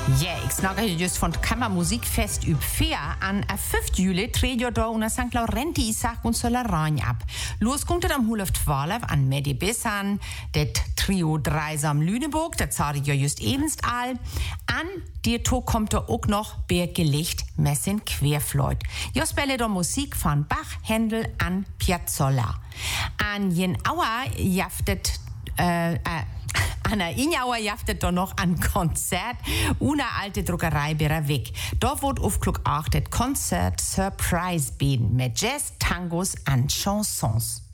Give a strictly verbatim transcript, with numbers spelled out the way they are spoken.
Ja, ich snacke just von Kammermusikfest üb Fair an a fünften Juli dreht ihr da unter Sankt Laurenti Isaac und Solarain ab. Los kommt es am Hulf zwölf an Medi Bissan, det Trio Dreisam Lüneburg, das sah ich ja just ebenst all. An dir to kommt da auch noch Bergelicht Messin Querfleut. Jo spelle da Musik von Bach, Händel an Piazzolla. An jen Auer jaftet, äh, äh, Anna Injauer jaftet da noch an Konzert una alte Druckerei Bera weg. Da wird auf Klug acht das Konzert Surprise beten mit Jazz, Tangos und Chansons.